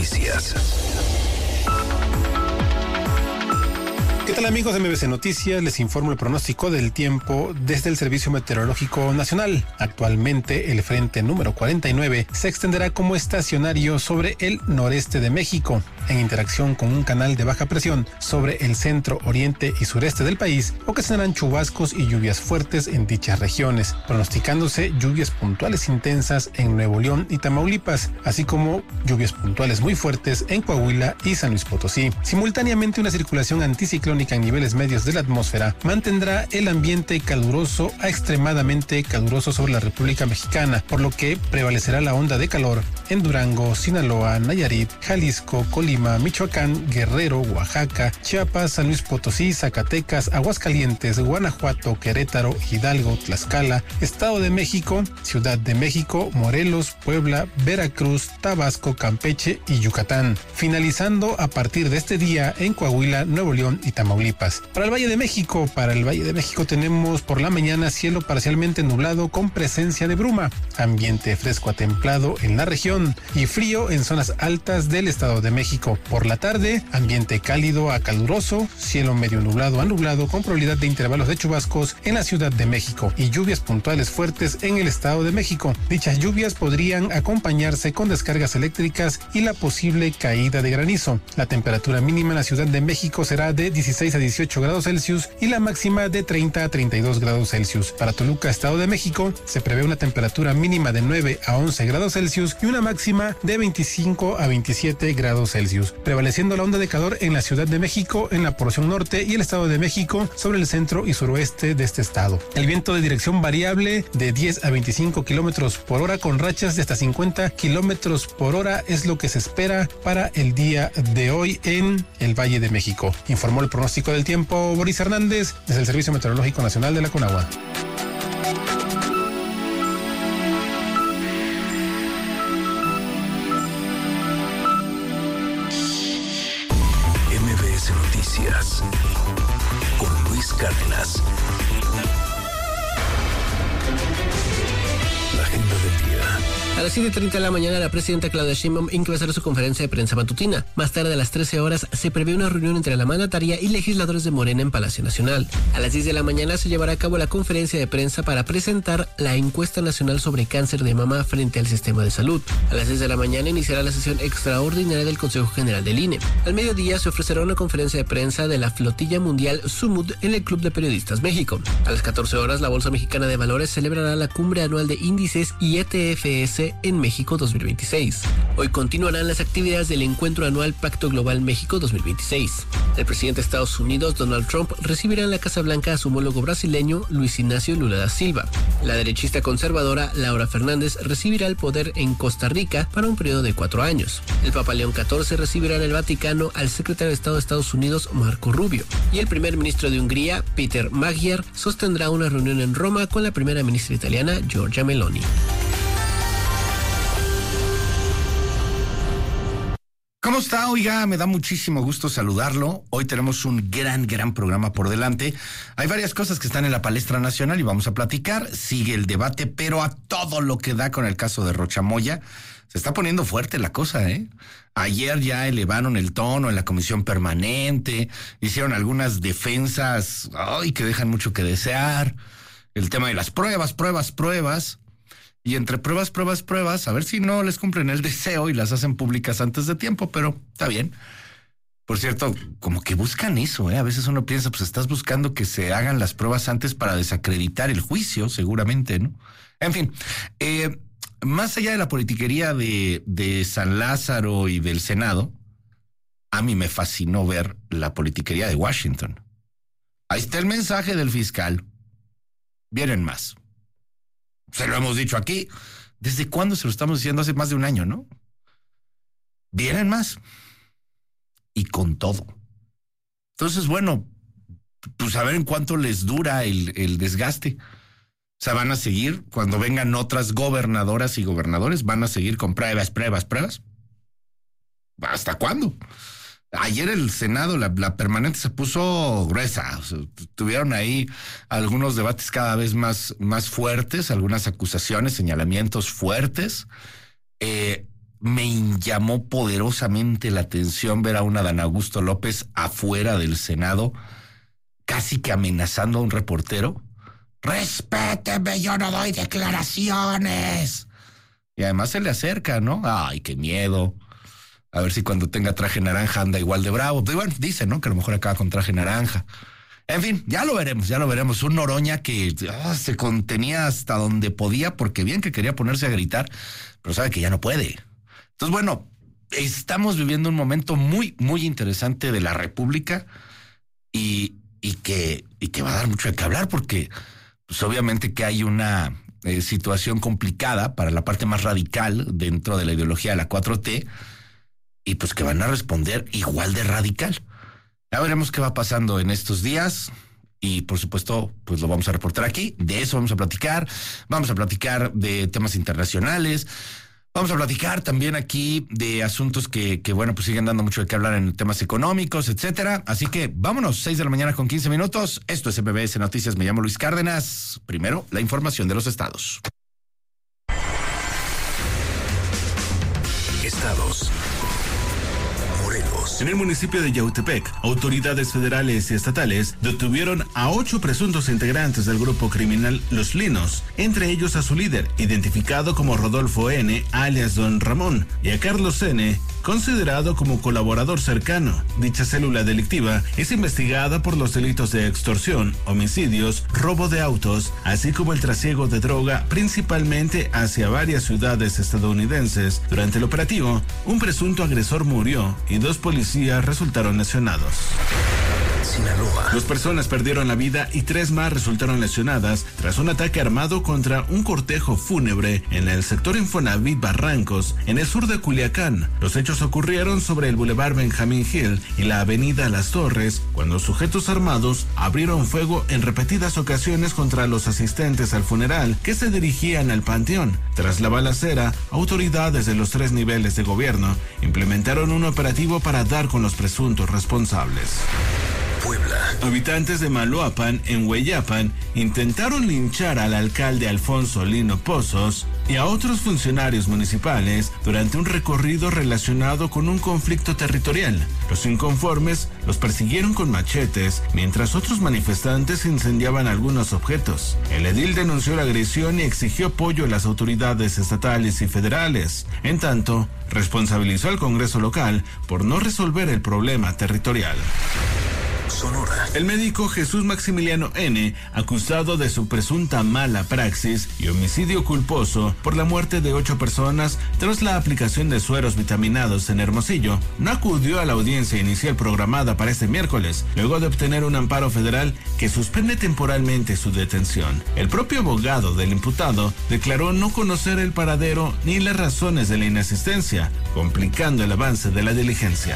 Noticias. ¿Qué tal, amigos de MBC Noticias? Les informo el pronóstico del tiempo desde el Servicio Meteorológico Nacional. Actualmente el frente número 49 se extenderá como estacionario sobre el noreste de México, en interacción con un canal de baja presión sobre el centro, oriente y sureste del país. Ocasionarán chubascos y lluvias fuertes en dichas regiones, pronosticándose lluvias puntuales intensas en Nuevo León y Tamaulipas, así como lluvias puntuales muy fuertes en Coahuila y San Luis Potosí. Simultáneamente, una circulación anticiclónica en niveles medios de la atmósfera mantendrá el ambiente caluroso a extremadamente caluroso sobre la República Mexicana, por lo que prevalecerá la onda de calor en Durango, Sinaloa, Nayarit, Jalisco, Colima, Michoacán, Guerrero, Oaxaca, Chiapas, San Luis Potosí, Zacatecas, Aguascalientes, Guanajuato, Querétaro, Hidalgo, Tlaxcala, Estado de México, Ciudad de México, Morelos, Puebla, Veracruz, Tabasco, Campeche y Yucatán, finalizando a partir de este día en Coahuila, Nuevo León y Tamaulipas. Para el Valle de México tenemos por la mañana cielo parcialmente nublado con presencia de bruma, ambiente fresco a templado en la región y frío en zonas altas del Estado de México. Por la tarde, ambiente cálido a caluroso, cielo medio nublado a nublado con probabilidad de intervalos de chubascos en la Ciudad de México y lluvias puntuales fuertes en el Estado de México. Dichas lluvias podrían acompañarse con descargas eléctricas y la posible caída de granizo. La temperatura mínima en la Ciudad de México será de 16 a 18 grados Celsius y la máxima de 30 a 32 grados Celsius. Para Toluca, Estado de México, se prevé una temperatura mínima de 9 a 11 grados Celsius y una máxima de 25 a 27 grados Celsius, prevaleciendo la onda de calor en la Ciudad de México, en la porción norte y el Estado de México sobre el centro y suroeste de este estado. El viento de dirección variable de 10 a 25 kilómetros por hora con rachas de hasta 50 kilómetros por hora es lo que se espera para el día de hoy en el Valle de México. Informó el pronóstico del tiempo Boris Hernández desde el Servicio Meteorológico Nacional de la Conagua. MBS Noticias con Luis Cárdenas. La agenda del día. A las 7:30 de la mañana, la presidenta Claudia Sheinbaum encabezará su conferencia de prensa matutina. Más tarde, a las 13 horas, se prevé una reunión entre la mandataria y legisladores de Morena en Palacio Nacional. A las 10 de la mañana se llevará a cabo la conferencia de prensa para presentar la encuesta nacional sobre cáncer de mama frente al sistema de salud. A las 6 de la mañana iniciará la sesión extraordinaria del Consejo General del INE. Al mediodía se ofrecerá una conferencia de prensa de la flotilla mundial Sumud en el Club de Periodistas México. A las 14 horas, la Bolsa Mexicana de Valores celebrará la cumbre anual de índices y ETFS en México 2026. Hoy continuarán las actividades del encuentro anual Pacto Global México 2026. El presidente de Estados Unidos, Donald Trump, recibirá en la Casa Blanca a su homólogo brasileño, Luis Ignacio Lula da Silva. La derechista conservadora, Laura Fernández, recibirá el poder en Costa Rica para un periodo de 4 años. El Papa León XIV recibirá en el Vaticano al secretario de Estado de Estados Unidos, Marco Rubio. Y el primer ministro de Hungría, Peter Magyar, sostendrá una reunión en Roma con la primera ministra italiana, Giorgia Meloni. ¿Cómo está? Oiga, me da muchísimo gusto saludarlo. Hoy tenemos un gran programa por delante. Hay varias cosas que están en la palestra nacional y vamos a platicar. Sigue el debate, pero a todo lo que da con el caso de Rocha Moya. Se está poniendo fuerte la cosa, ¿eh? Ayer ya elevaron el tono en la comisión permanente, hicieron algunas defensas, que dejan mucho que desear. El tema de las pruebas. Y entre pruebas, a ver si no les cumplen el deseo y las hacen públicas antes de tiempo, pero está bien. Por cierto, como que buscan eso, ¿eh? A veces uno piensa, pues estás buscando que se hagan las pruebas antes para desacreditar el juicio, seguramente, ¿no? En fin, más allá de la politiquería de San Lázaro y del Senado, a mí me fascinó ver la politiquería de Washington. Ahí está el mensaje del fiscal. Vienen más. Se lo hemos dicho aquí. ¿Desde cuándo se lo estamos diciendo? Hace más de un año, ¿no? Vienen más. Y con todo. Entonces, bueno, pues a ver en cuánto les dura el desgaste. O sea, van a seguir, cuando vengan otras gobernadoras y gobernadores, van a seguir con pruebas. ¿Hasta cuándo? Ayer el Senado, la permanente se puso gruesa. O sea, tuvieron ahí algunos debates cada vez más fuertes, algunas acusaciones, señalamientos fuertes. me llamó poderosamente la atención ver a un Adán Augusto López afuera del Senado, casi que amenazando a un reportero. ¡Respéteme, yo no doy declaraciones! Y además se le acerca, ¿no? ¡Ay, qué miedo! A ver si cuando tenga traje naranja anda igual de bravo. Pero bueno, dice, ¿no? Que a lo mejor acaba con traje naranja. En fin, ya lo veremos. Un Noroña que se contenía hasta donde podía porque bien que quería ponerse a gritar, pero sabe que ya no puede. Entonces, bueno, estamos viviendo un momento muy, muy interesante de la República y que va a dar mucho de qué hablar porque, pues obviamente que hay una situación complicada para la parte más radical dentro de la ideología de la 4T y pues que van a responder igual de radical. Ya veremos qué va pasando en estos días y por supuesto pues lo vamos a reportar aquí. De eso vamos a platicar de temas internacionales, vamos a platicar también aquí de asuntos que bueno, pues siguen dando mucho de qué hablar en temas económicos, etcétera. Así que vámonos, 6:15 a.m. Esto es MBS Noticias, me llamo Luis Cárdenas. Primero, la información de los estados. Estados. Morelos. En el municipio de Yautepec, autoridades federales y estatales detuvieron a 8 presuntos integrantes del grupo criminal Los Linos, entre ellos a su líder, identificado como Rodolfo N., alias Don Ramón, y a Carlos N., considerado como colaborador cercano. Dicha célula delictiva es investigada por los delitos de extorsión, homicidios, robo de autos, así como el trasiego de droga, principalmente hacia varias ciudades estadounidenses. Durante el operativo, un presunto agresor murió y 2 policías resultaron lesionados. Sinaloa. 2 personas perdieron la vida y 3 más resultaron lesionadas tras un ataque armado contra un cortejo fúnebre en el sector Infonavit Barrancos, en el sur de Culiacán. Los hechos ocurrieron sobre el Boulevard Benjamín Hill y la avenida Las Torres, cuando sujetos armados abrieron fuego en repetidas ocasiones contra los asistentes al funeral que se dirigían al panteón. Tras la balacera, autoridades de los 3 niveles de gobierno implementaron un operativo para dar con los presuntos responsables. Puebla. Habitantes de Maloapan, en Hueyapan, intentaron linchar al alcalde Alfonso Lino Pozos y a otros funcionarios municipales durante un recorrido relacionado con un conflicto territorial. Los inconformes los persiguieron con machetes, mientras otros manifestantes incendiaban algunos objetos. El edil denunció la agresión y exigió apoyo a las autoridades estatales y federales. En tanto, responsabilizó al Congreso local por no resolver el problema territorial. Sonora. El médico Jesús Maximiliano N., acusado de su presunta mala praxis y homicidio culposo por la muerte de 8 personas tras la aplicación de sueros vitaminados en Hermosillo, no acudió a la audiencia inicial programada para este miércoles, luego de obtener un amparo federal que suspende temporalmente su detención. El propio abogado del imputado declaró no conocer el paradero ni las razones de la inasistencia, complicando el avance de la diligencia.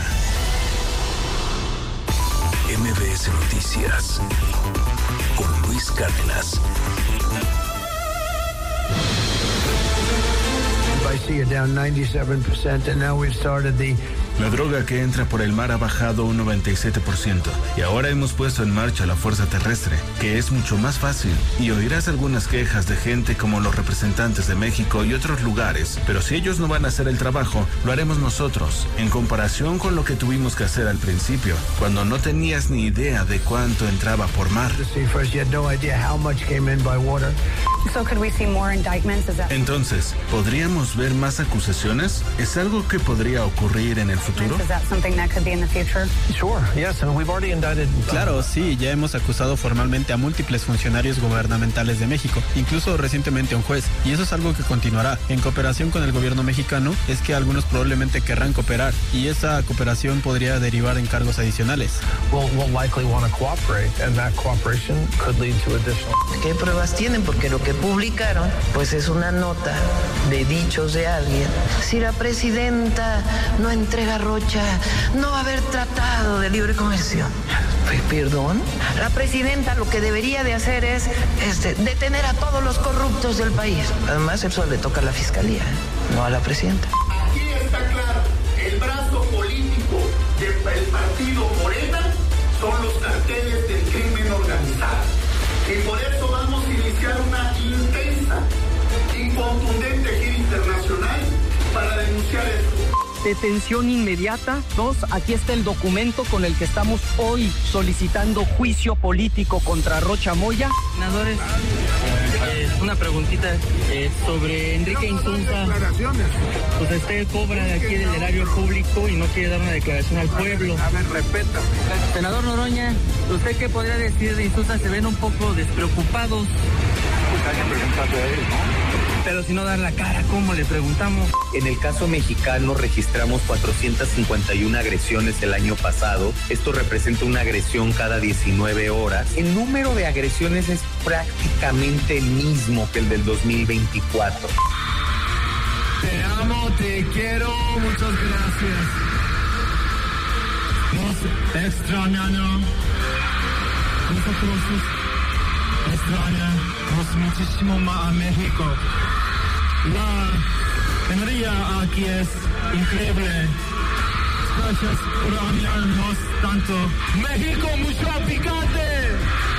MBS Noticias con Luis Cárdenas. La droga que entra por el mar ha bajado un 97% y ahora hemos puesto en marcha la fuerza terrestre, que es mucho más fácil. Y oirás algunas quejas de gente como los representantes de México y otros lugares, pero si ellos no van a hacer el trabajo, lo haremos nosotros, en comparación con lo que tuvimos que hacer al principio, cuando no tenías ni idea de cuánto entraba por mar. Entonces, ¿podríamos ver más acusaciones? ¿Es algo que podría ocurrir en el futuro? Claro, sí, ya hemos acusado formalmente a múltiples funcionarios gubernamentales de México, incluso recientemente a un juez, y eso es algo que continuará. En cooperación con el gobierno mexicano, es que algunos probablemente querrán cooperar, y esa cooperación podría derivar en cargos adicionales. ¿Qué pruebas tienen? Porque lo que publicaron, pues es una nota de dichos de alguien. Si la presidenta no entrega Rocha, no va a haber tratado de libre comercio. ¿Perdón? La presidenta lo que debería de hacer es detener a todos los corruptos del país. Además, eso le toca a la fiscalía, no a la presidenta. Aquí está claro, el brazo político del partido Morena son los carteles del crimen organizado. Y por eso vamos a iniciar una intensa y contundente gira internacional para denunciar el detención inmediata. 2, aquí está el documento con el que estamos hoy solicitando juicio político contra Rocha Moya. Senadores, una preguntita sobre Enrique Insunza. Pues usted cobra de aquí del erario público y no quiere dar una declaración al pueblo. A ver, respeta. Senador Noroña, ¿usted qué podría decir de Insunza? Se ven un poco despreocupados. Pues hay que preguntarle a él, ¿no? Pero si no dan la cara, ¿cómo le preguntamos? En el caso mexicano registramos 451 agresiones el año pasado. Esto representa una agresión cada 19 horas. El número de agresiones es prácticamente el mismo que el del 2024. Te amo, te quiero, muchas gracias. Nos extrañan. Nosotros extrañamos muchísimo más a México. La energía aquí es increíble. Gracias por amarnos tanto. México, mucho picante.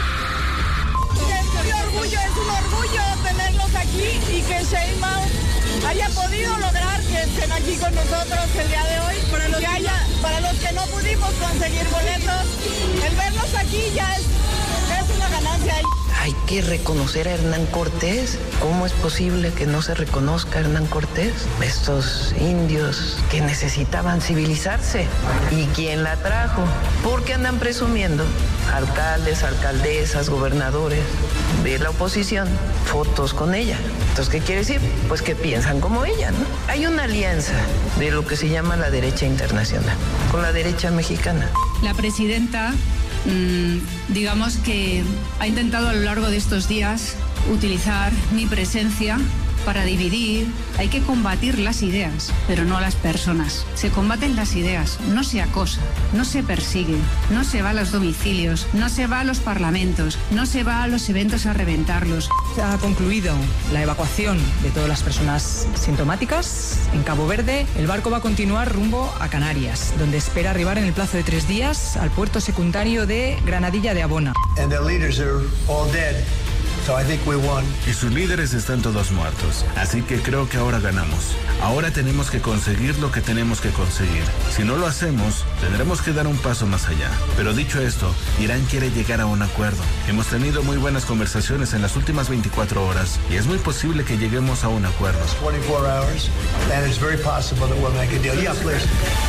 Es un orgullo tenerlos aquí y que Sheinbaum haya podido lograr que estén aquí con nosotros el día de hoy. Para los que no pudimos conseguir boletos, el verlos aquí ya es una ganancia. Hay que reconocer a Hernán Cortés. ¿Cómo es posible que no se reconozca a Hernán Cortés? Estos indios que necesitaban civilizarse. ¿Y quién la trajo? Porque andan presumiendo alcaldes, alcaldesas, gobernadores de la oposición, fotos con ella. Entonces, ¿qué quiere decir? Pues que piensan como ella, ¿no? Hay una alianza de lo que se llama la derecha internacional con la derecha mexicana. La presidenta digamos que ha intentado a lo largo de estos días utilizar mi presencia para dividir. Hay que combatir las ideas, pero no las personas. Se combaten las ideas, no se acosa, no se persigue, no se va a los domicilios, no se va a los parlamentos, no se va a los eventos a reventarlos. Se ha concluido la evacuación de todas las personas sintomáticas en Cabo Verde. El barco va a continuar rumbo a Canarias, donde espera arribar en el plazo de 3 días al puerto secundario de Granadilla de Abona. And the leaders are all dead. So I think we won. Y sus líderes están todos muertos. Así que creo que ahora ganamos. Ahora tenemos que conseguir lo que tenemos que conseguir. Si no lo hacemos, tendremos que dar un paso más allá. Pero dicho esto, Irán quiere llegar a un acuerdo. Hemos tenido muy buenas conversaciones en las últimas 24 horas y es muy posible que lleguemos a un acuerdo. 24 hours, and it's very possible that we'll make a deal. Yeah, please.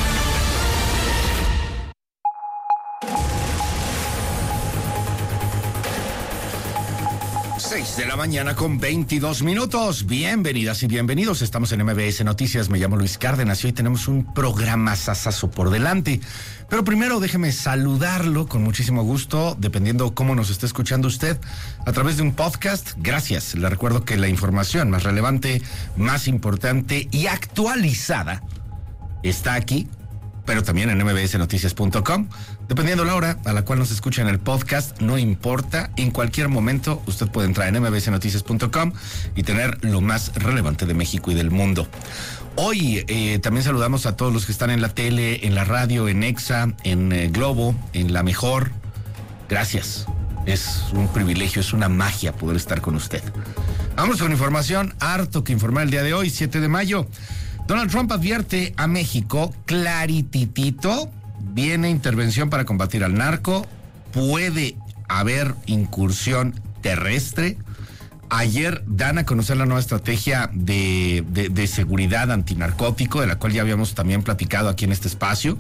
6 de la mañana con 22 minutos. Bienvenidas y bienvenidos. Estamos en MBS Noticias. Me llamo Luis Cárdenas y hoy tenemos un programa sasazo por delante. Pero primero déjeme saludarlo con muchísimo gusto, dependiendo cómo nos esté escuchando usted, a través de un podcast. Gracias. Le recuerdo que la información más relevante, más importante y actualizada está aquí, pero también en mbsnoticias.com. Dependiendo la hora a la cual nos escucha en el podcast, no importa, en cualquier momento usted puede entrar en mbsnoticias.com y tener lo más relevante de México y del mundo. Hoy también saludamos a todos los que están en la tele, en la radio, en Exa, en Globo, en La Mejor. Gracias. Es un privilegio, es una magia poder estar con usted. Vamos con información, harto que informar el día de hoy, 7 de mayo. Donald Trump advierte a México, clarititito, viene intervención para combatir al narco, puede haber incursión terrestre. Ayer dan a conocer la nueva estrategia de seguridad antinarcótico, de la cual ya habíamos también platicado aquí en este espacio.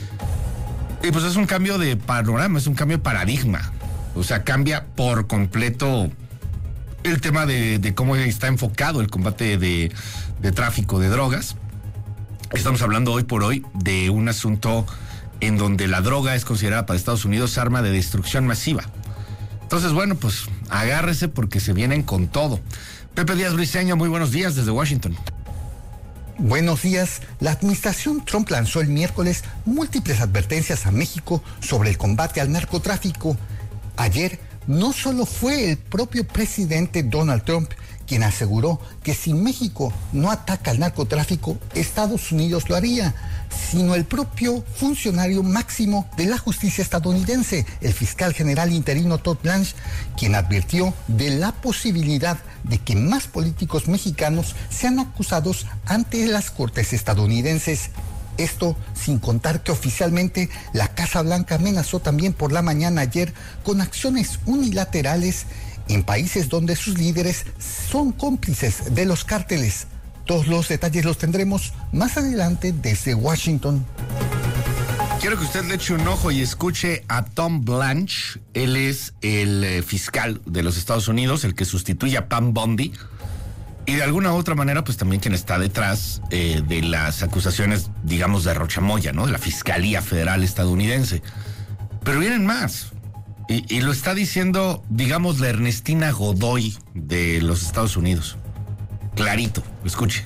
Y pues es un cambio de panorama, es un cambio de paradigma. O sea, cambia por completo el tema de cómo está enfocado el combate de tráfico de drogas. Estamos hablando hoy por hoy de un asunto en donde la droga es considerada para Estados Unidos arma de destrucción masiva. Entonces, bueno, pues agárrese porque se vienen con todo. Pepe Díaz Briceño, muy buenos días desde Washington. Buenos días. La administración Trump lanzó el miércoles múltiples advertencias a México sobre el combate al narcotráfico. Ayer, no solo fue el propio presidente Donald Trump quien aseguró que si México no ataca al narcotráfico, Estados Unidos lo haría, sino el propio funcionario máximo de la justicia estadounidense, el fiscal general interino Todd Blanche, quien advirtió de la posibilidad de que más políticos mexicanos sean acusados ante las cortes estadounidenses. Esto sin contar que oficialmente la Casa Blanca amenazó también por la mañana ayer con acciones unilaterales en países donde sus líderes son cómplices de los cárteles. Todos los detalles los tendremos más adelante desde Washington. Quiero que usted le eche un ojo y escuche a Tom Blanche. Él es el fiscal de los Estados Unidos, el que sustituye a Pam Bondi. Y de alguna u otra manera, pues también quien está detrás de las acusaciones, digamos, de Rochamoya, ¿no? De la Fiscalía Federal estadounidense. Pero vienen más. Y lo está diciendo, digamos, la Ernestina Godoy de los Estados Unidos. Clarito, escuche.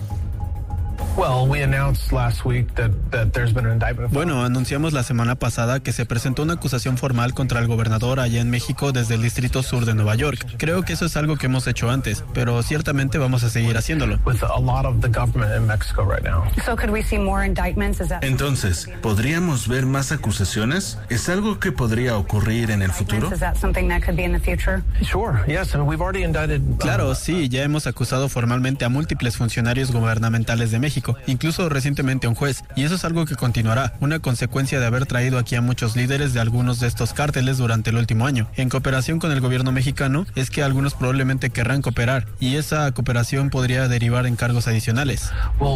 Bueno, anunciamos la semana pasada que se presentó una acusación formal contra el gobernador allá en México desde el Distrito Sur de Nueva York. Creo que eso es algo que hemos hecho antes, pero ciertamente vamos a seguir haciéndolo. Entonces, ¿podríamos ver más acusaciones? ¿Es algo que podría ocurrir en el futuro? Claro, sí, ya hemos acusado formalmente a múltiples funcionarios gubernamentales de México, incluso recientemente a un juez, y eso es algo que continuará, una consecuencia de haber traído aquí a muchos líderes de algunos de estos cárteles durante el último año. En cooperación con el gobierno mexicano, es que algunos probablemente querrán cooperar, y esa cooperación podría derivar en cargos adicionales.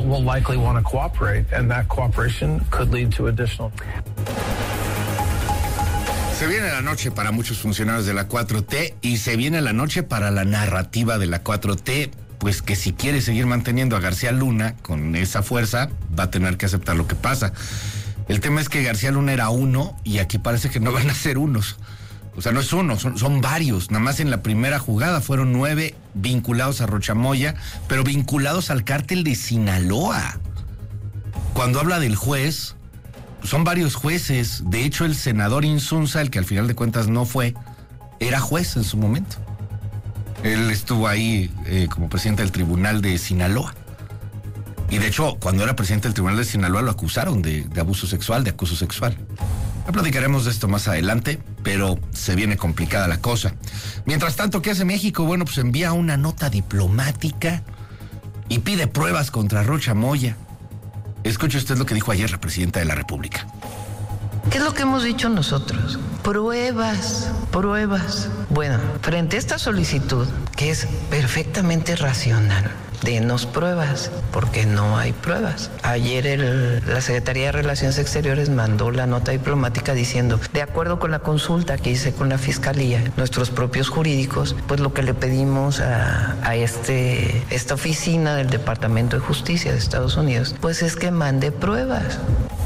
Se viene la noche para muchos funcionarios de la 4T y se viene la noche para la narrativa de la 4T, pues que si quiere seguir manteniendo a García Luna con esa fuerza, va a tener que aceptar lo que pasa. El tema es que García Luna era uno y aquí parece que no van a ser unos. O sea, no es uno, son varios. Nada más en la primera jugada fueron 9 vinculados a Rochamoya, pero vinculados al cártel de Sinaloa. Cuando habla del juez, son varios jueces. De hecho, el senador Insunza, el que al final de cuentas no fue, era juez en su momento. Él estuvo ahí como presidente del Tribunal de Sinaloa. Y de hecho, cuando era presidente del Tribunal de Sinaloa, lo acusaron de abuso sexual, de acoso sexual. Ya platicaremos de esto más adelante, pero se viene complicada la cosa. Mientras tanto, ¿qué hace México? Bueno, pues envía una nota diplomática y pide pruebas contra Rochamoya. Escuche usted lo que dijo ayer la presidenta de la República. ¿Qué es lo que hemos dicho nosotros? Pruebas. Bueno, frente a esta solicitud, que es perfectamente racional, denos pruebas, porque no hay pruebas. Ayer la Secretaría de Relaciones Exteriores mandó la nota diplomática diciendo, de acuerdo con la consulta que hice con la Fiscalía, nuestros propios jurídicos, pues lo que le pedimos a esta oficina del Departamento de Justicia de Estados Unidos, pues es que mande pruebas.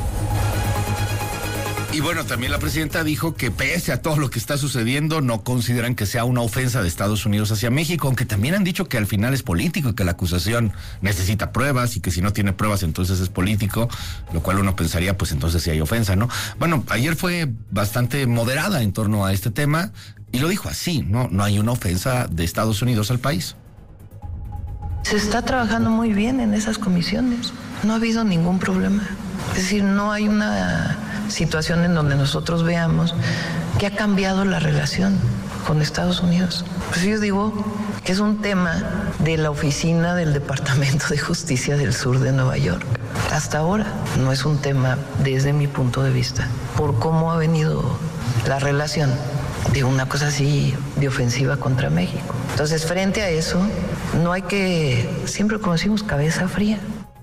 Y bueno, también la presidenta dijo que pese a todo lo que está sucediendo, no consideran que sea una ofensa de Estados Unidos hacia México, aunque también han dicho que al final es político y que la acusación necesita pruebas y que si no tiene pruebas entonces es político, lo cual uno pensaría pues entonces sí hay ofensa, ¿no? Bueno, ayer fue bastante moderada en torno a este tema y lo dijo así, no hay una ofensa de Estados Unidos al país. Se está trabajando muy bien en esas comisiones, no ha habido ningún problema. Es decir, no hay una situación en donde nosotros veamos que ha cambiado la relación con Estados Unidos. Pues yo digo que es un tema de la oficina del Departamento de Justicia del Sur de Nueva York. Hasta ahora no es un tema desde mi punto de vista, por cómo ha venido la relación de una cosa así de ofensiva contra México. Entonces, frente a eso, no hay que, siempre como decimos, cabeza fría.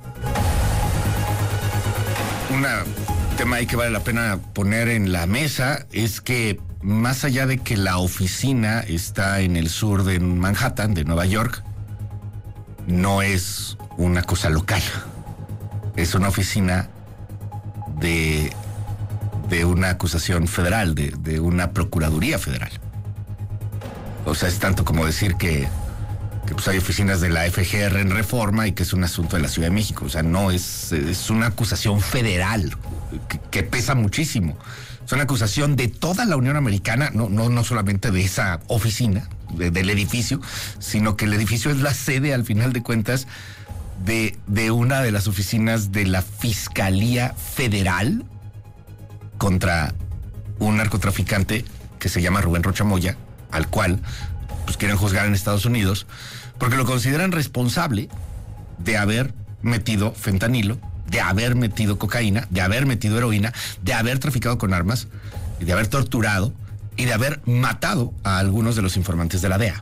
Un tema ahí que vale la pena poner en la mesa es que más allá de que la oficina está en el sur de Manhattan, de Nueva York, no es una cosa local. Es una oficina de una acusación federal, de una procuraduría federal. O sea, es tanto como decir que pues hay oficinas de la FGR en Reforma y que es un asunto de la Ciudad de México. O sea, no es una acusación federal que pesa muchísimo. Es una acusación de toda la Unión Americana, no solamente de esa oficina, del edificio, sino que el edificio es la sede, al final de cuentas, de una de las oficinas de la Fiscalía Federal contra un narcotraficante que se llama Rubén Rochamoya, al cual pues quieren juzgar en Estados Unidos porque lo consideran responsable de haber metido fentanilo, de haber metido cocaína, de haber metido heroína, de haber traficado con armas, de haber torturado y de haber matado a algunos de los informantes de la DEA.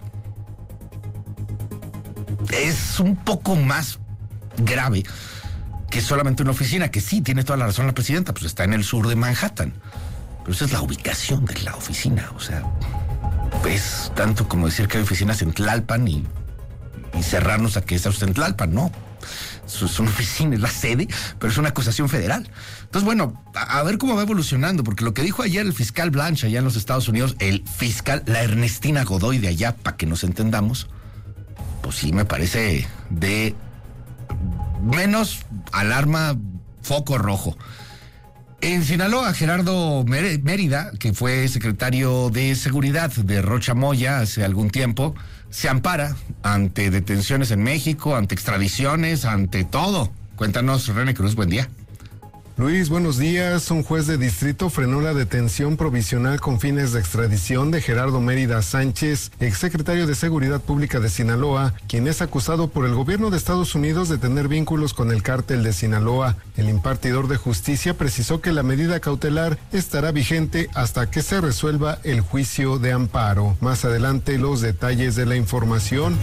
Es un poco más grave que solamente una oficina, que sí, tiene toda la razón la presidenta, pues está en el sur de Manhattan. Pero esa es la ubicación de la oficina, o sea, es tanto como decir que hay oficinas en Tlalpan y cerrarnos a que está usted en Tlalpan, no. Es una oficina, es la sede, pero es una acusación federal. Entonces, bueno, a ver cómo va evolucionando, porque lo que dijo ayer el fiscal Blanche allá en los Estados Unidos, el fiscal, la Ernestina Godoy de allá, para que nos entendamos, pues sí me parece de menos alarma, foco rojo. En Sinaloa, Gerardo Mérida, que fue secretario de Seguridad de Rocha Moya hace algún tiempo, se ampara ante detenciones en México, ante extradiciones, ante todo. Cuéntanos, René Cruz, buen día. Luis, buenos días. Un juez de distrito frenó la detención provisional con fines de extradición de Gerardo Mérida Sánchez, exsecretario de Seguridad Pública de Sinaloa, quien es acusado por el gobierno de Estados Unidos de tener vínculos con el cártel de Sinaloa. El impartidor de justicia precisó que la medida cautelar estará vigente hasta que se resuelva el juicio de amparo. Más adelante, los detalles de la información.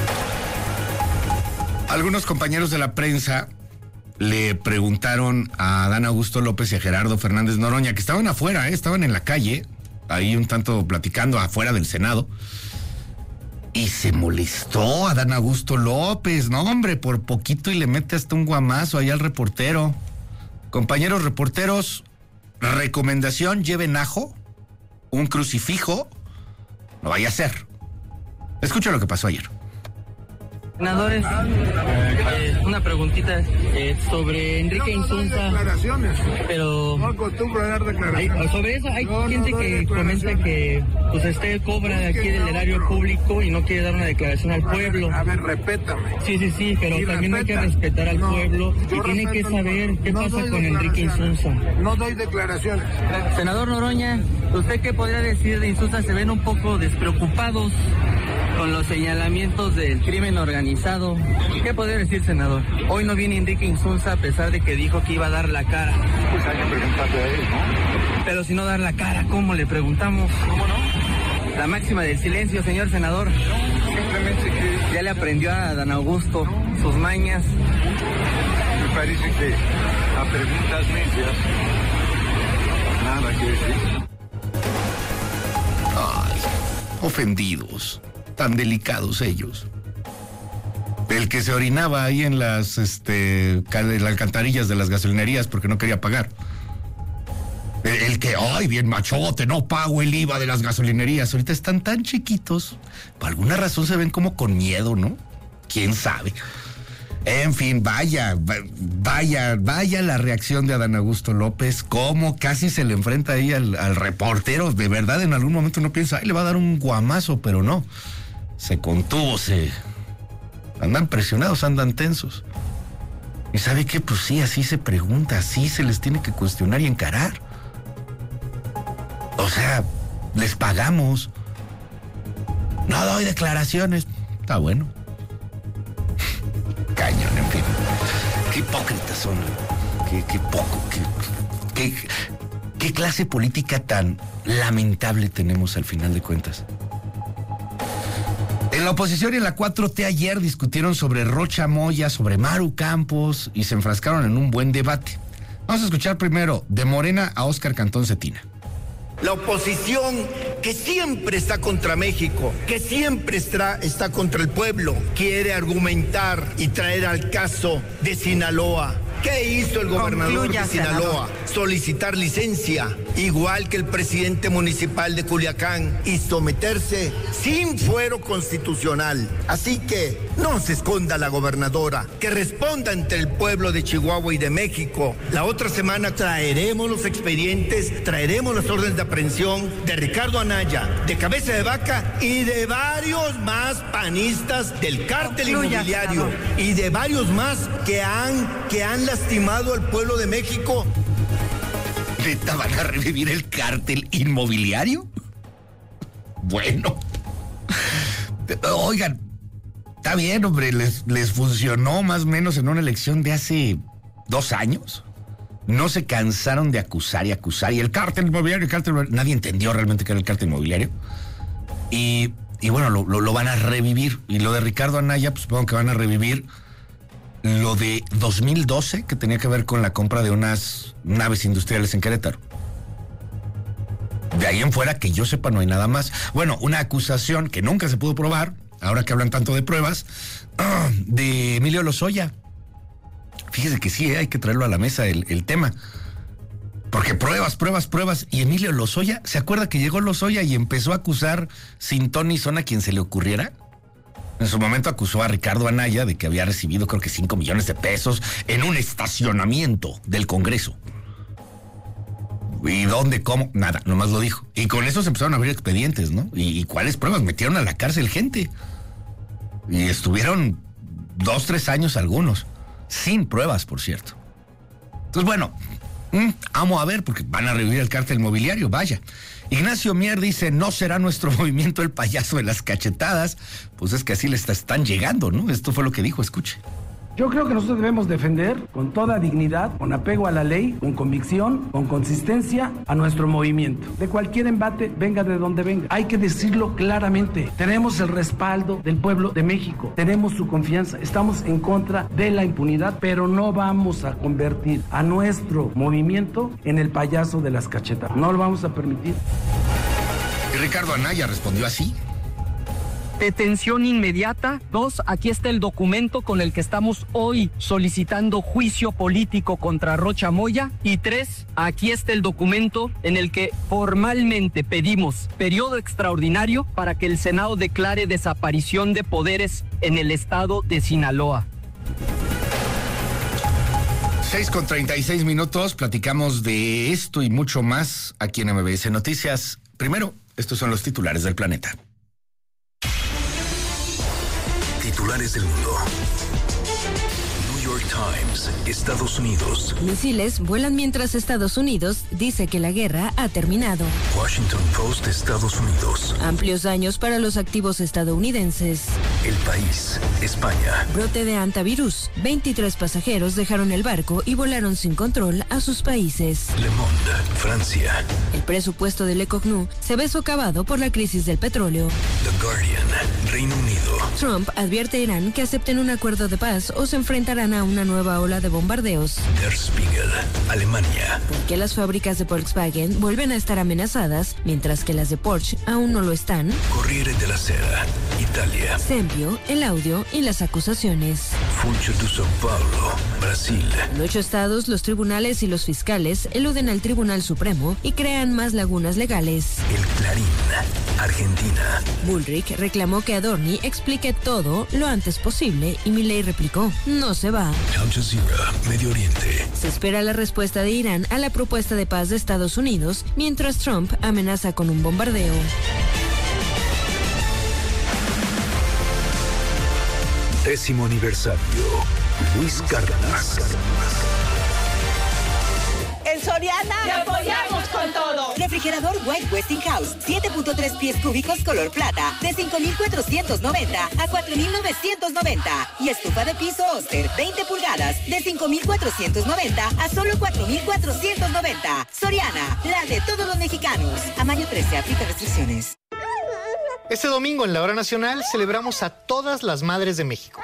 Algunos compañeros de la prensa le preguntaron a Adán Augusto López y a Gerardo Fernández Noroña, que estaban afuera, estaban en la calle, ahí un tanto platicando afuera del Senado, y se molestó Adán Augusto López, no hombre, por poquito y le mete hasta un guamazo ahí al reportero. Compañeros reporteros, recomendación, lleven ajo, un crucifijo, no vaya a ser. Escucha lo que pasó ayer. Senadores, una preguntita sobre Enrique Insunza. Pero no acostumbro a dar declaraciones. Sobre eso hay gente que comenta que pues usted cobra de aquí del erario público y no quiere dar una declaración al pueblo. A ver, respétame. Sí, pero y también hay que respetar al pueblo y tiene que saber qué pasa con Enrique Insunza. No doy declaraciones. Senador Noroña, ¿usted qué podría decir de Insunza? Se ven un poco despreocupados con los señalamientos del crimen organizado. ¿Qué podría decir, senador? Hoy no viene Enrique Insunza a pesar de que dijo que iba a dar la cara. Pues hay que preguntarle a él, ¿no? Pero si no dar la cara, ¿cómo le preguntamos? ¿Cómo no? La máxima del silencio, señor senador. Simplemente que... Ya le aprendió a Adán Augusto sus mañas. Me parece que a preguntas necias nada que decir. Ay, ofendidos. Tan delicados ellos. El que se orinaba ahí en las alcantarillas de las gasolinerías porque no quería pagar. El que, ay, bien machote, no pago el IVA de las gasolinerías. Ahorita están tan chiquitos. Por alguna razón se ven como con miedo, ¿no? ¿Quién sabe? En fin, vaya la reacción de Adán Augusto López, cómo casi se le enfrenta ahí al reportero. De verdad, en algún momento uno piensa, ay, le va a dar un guamazo, pero no. Se contuvo, andan presionados, andan tensos. ¿Y sabe qué? Pues sí, así se pregunta, así se les tiene que cuestionar y encarar. O sea, les pagamos. No doy declaraciones. Está bueno. Cañón, en fin. Qué hipócritas son. Qué poco. Qué clase política tan lamentable tenemos al final de cuentas. En la oposición y en la 4T ayer discutieron sobre Rocha Moya, sobre Maru Campos y se enfrascaron en un buen debate. Vamos a escuchar primero de Morena a Óscar Cantón Cetina. La oposición que siempre está contra México, que siempre está contra el pueblo, quiere argumentar y traer al caso de Sinaloa. ¿Qué hizo el gobernador de Sinaloa? Solicitar licencia, igual que el presidente municipal de Culiacán, y someterse sin fuero constitucional. Así que no se esconda la gobernadora, que responda ante el pueblo de Chihuahua y de México. La otra semana traeremos los expedientes, traeremos las órdenes de aprehensión de Ricardo Anaya, de Cabeza de Vaca y de varios más panistas del cártel inmobiliario y de varios más que han lastimado al pueblo de México. ¿Neta van a revivir el cártel inmobiliario? Bueno. Oigan, está bien, hombre, les funcionó más o menos en una elección de hace 2 años. No se cansaron de acusar y acusar. Y el cártel inmobiliario, nadie entendió realmente qué era el cártel inmobiliario. Y bueno, lo van a revivir. Y lo de Ricardo Anaya, pues supongo que van a revivir lo de 2012, que tenía que ver con la compra de unas naves industriales en Querétaro. De ahí en fuera, que yo sepa, no hay nada más. Bueno, una acusación que nunca se pudo probar, ahora que hablan tanto de pruebas, de Emilio Lozoya. Fíjese que sí, hay que traerlo a la mesa el tema. Porque pruebas. Y Emilio Lozoya, ¿se acuerda que llegó Lozoya y empezó a acusar sin ton ni son a quien se le ocurriera? En su momento acusó a Ricardo Anaya de que había recibido creo que 5 millones de pesos en un estacionamiento del Congreso. ¿Y dónde? ¿Cómo? Nada, nomás lo dijo. Y con eso se empezaron a abrir expedientes, ¿no? ¿Y cuáles pruebas? Metieron a la cárcel gente. Y estuvieron 2, 3 años algunos. Sin pruebas, por cierto. Entonces, bueno, vamos a ver, porque van a revivir el cártel inmobiliario, vaya. Ignacio Mier dice, no será nuestro movimiento el payaso de las cachetadas. Pues es que así les están llegando, ¿no? Esto fue lo que dijo, escuche. Yo creo que nosotros debemos defender con toda dignidad, con apego a la ley, con convicción, con consistencia a nuestro movimiento. De cualquier embate, venga de donde venga. Hay que decirlo claramente. Tenemos el respaldo del pueblo de México. Tenemos su confianza. Estamos en contra de la impunidad, pero no vamos a convertir a nuestro movimiento en el payaso de las cachetadas. No lo vamos a permitir. Y Ricardo Anaya respondió así. Detención inmediata. 2, aquí está el documento con el que estamos hoy solicitando juicio político contra Rocha Moya. Y 3, aquí está el documento en el que formalmente pedimos periodo extraordinario para que el Senado declare desaparición de poderes en el estado de Sinaloa. 6:36, platicamos de esto y mucho más aquí en MBS Noticias. Primero, estos son los titulares del planeta. Titulares del mundo. New York Times, Estados Unidos. Misiles vuelan mientras Estados Unidos dice que la guerra ha terminado. Washington Post, Estados Unidos. Amplios daños para los activos estadounidenses. El País, España. Brote de hantavirus. 23 pasajeros dejaron el barco y volaron sin control a sus países. Le Monde, Francia. El presupuesto del ECOCNU se ve socavado por la crisis del petróleo. The Guardian, Reino Unido. Trump advierte a Irán que acepten un acuerdo de paz o se enfrentarán a una nueva ola de bombardeos. Der Spiegel, Alemania. ¿Por qué las fábricas de Volkswagen vuelven a estar amenazadas mientras que las de Porsche aún no lo están? Corriere della Sera, Italia. Sempio, el audio y las acusaciones. Funcho de São Paulo, Brasil. En 8 estados, los tribunales y los fiscales eluden al Tribunal Supremo y crean más lagunas legales. El Clarín, Argentina. Bullrich reclamó que Adorni explique todo lo antes posible y Milei replicó, no se va. Al Jazeera, Medio Oriente. Se espera la respuesta de Irán a la propuesta de paz de Estados Unidos, mientras Trump amenaza con un bombardeo. Décimo aniversario. Luis Cárdenas. En Soriana ¡te apoyamos con todo! Refrigerador White Westinghouse, 7.3 pies cúbicos color plata, de 5,490 a 4,990. Y estufa de piso Oster, 20 pulgadas, de 5,490 a solo 4,490. Soriana, la de todos los mexicanos. A mayo 13, aplica restricciones. Este domingo en la Hora Nacional celebramos a todas las madres de México.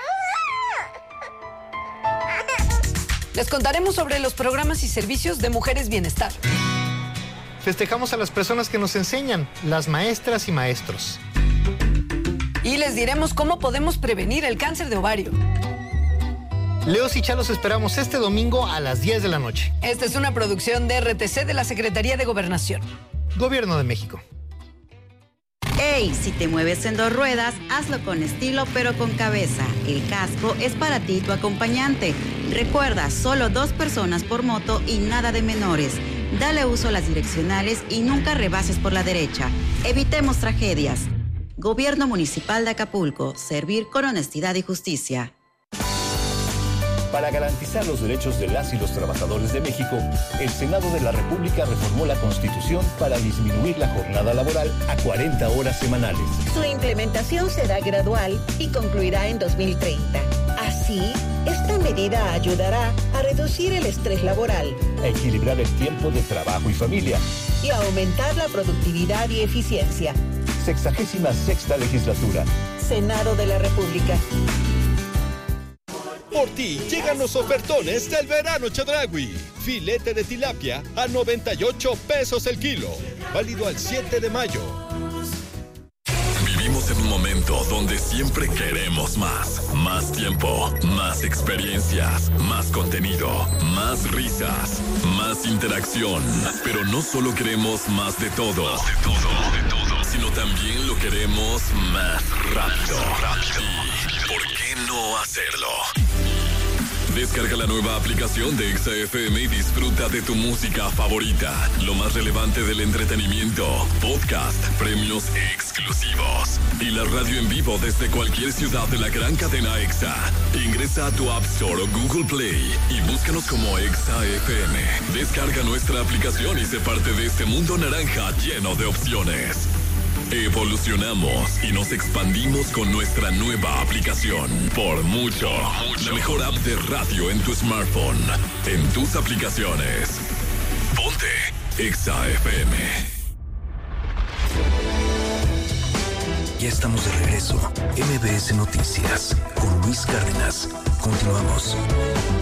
Les contaremos sobre los programas y servicios de Mujeres Bienestar. Festejamos a las personas que nos enseñan, las maestras y maestros. Y les diremos cómo podemos prevenir el cáncer de ovario. Leos y Chalos esperamos este domingo a las 10 de la noche. Esta es una producción de RTC de la Secretaría de Gobernación. Gobierno de México. ¡Ey! Si te mueves en 2 ruedas, hazlo con estilo pero con cabeza. El casco es para ti y tu acompañante. Recuerda, solo 2 personas por moto y nada de menores. Dale uso a las direccionales y nunca rebases por la derecha. Evitemos tragedias. Gobierno Municipal de Acapulco. Servir con honestidad y justicia. Para garantizar los derechos de las y los trabajadores de México, el Senado de la República reformó la Constitución para disminuir la jornada laboral a 40 horas semanales. Su implementación será gradual y concluirá en 2030. Así, Esta medida ayudará a reducir el estrés laboral, a equilibrar el tiempo de trabajo y familia y a aumentar la productividad y eficiencia. 66ª legislatura. Senado de la República. Por ti llegan los ofertones del verano Chedraui. Filete de tilapia a 98 pesos el kilo. Válido al 7 de mayo. Vivimos en un momento donde siempre queremos más. Más tiempo, más experiencias, más contenido, más risas, más interacción. Pero no solo queremos más de todo, sino también lo queremos más rápido. ¿Y por qué no hacerlo? Descarga la nueva aplicación de Exa FM y disfruta de tu música favorita. Lo más relevante del entretenimiento, podcast, premios exclusivos y la radio en vivo desde cualquier ciudad de la gran cadena Exa. Ingresa a tu App Store o Google Play y búscanos como Exa FM. Descarga nuestra aplicación y sé parte de este mundo naranja lleno de opciones. Evolucionamos y nos expandimos con nuestra nueva aplicación. Por mucho. La mejor app de radio en tu smartphone. En tus aplicaciones. Ponte Exa FM. Ya estamos de regreso. MBS Noticias con Luis Cárdenas. Continuamos.